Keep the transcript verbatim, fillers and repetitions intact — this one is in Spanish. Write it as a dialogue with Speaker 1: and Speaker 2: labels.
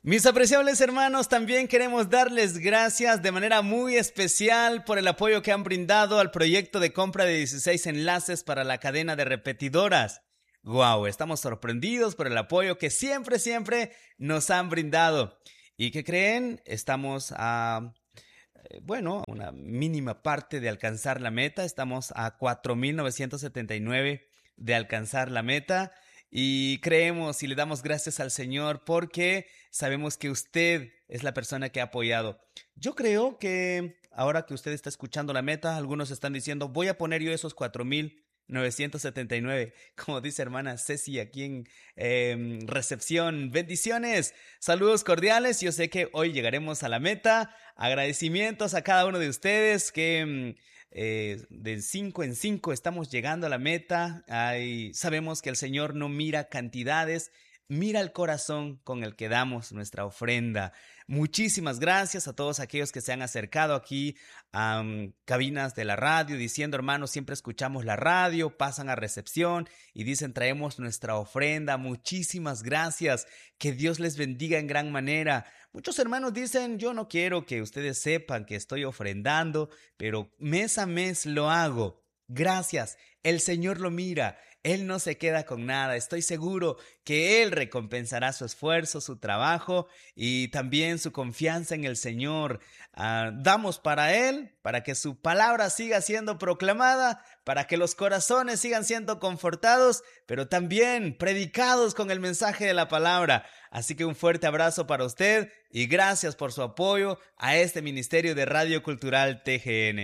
Speaker 1: Mis apreciables hermanos, también queremos darles gracias de manera muy especial por el apoyo que han brindado al proyecto de compra de dieciséis enlaces para la cadena de repetidoras. ¡Wow! Estamos sorprendidos por el apoyo que siempre, siempre nos han brindado. ¿Y qué creen? Estamos a, eh, bueno, a una mínima parte de alcanzar la meta. Estamos a cuatro mil novecientos setenta y nueve de alcanzar la meta. Y creemos y le damos gracias al Señor porque sabemos que usted es la persona que ha apoyado. Yo creo que ahora que usted está escuchando la meta, algunos están diciendo, voy a poner yo esos cuatro mil novecientos setenta y nueve, como dice hermana Ceci aquí en eh, recepción. Bendiciones, saludos cordiales. Yo sé que hoy llegaremos a la meta. Agradecimientos a cada uno de ustedes que... Eh, de cinco en cinco estamos llegando a la meta. Ay, sabemos que el Señor no mira cantidades, mira el corazón con el que damos nuestra ofrenda. Muchísimas gracias a todos aquellos que se han acercado aquí a um, cabinas de la radio diciendo, hermanos, siempre escuchamos la radio, pasan a recepción y dicen, traemos nuestra ofrenda. Muchísimas gracias, que Dios les bendiga en gran manera. Muchos hermanos dicen, yo no quiero que ustedes sepan que estoy ofrendando, pero mes a mes lo hago. Gracias, el Señor lo mira, Él no se queda con nada. Estoy seguro que Él recompensará su esfuerzo, su trabajo y también su confianza en el Señor. Uh, damos para Él, para que su palabra siga siendo proclamada, para que los corazones sigan siendo confortados, pero también predicados con el mensaje de la palabra. Así que un fuerte abrazo para usted y gracias por su apoyo a este ministerio de Radio Cultural T G N.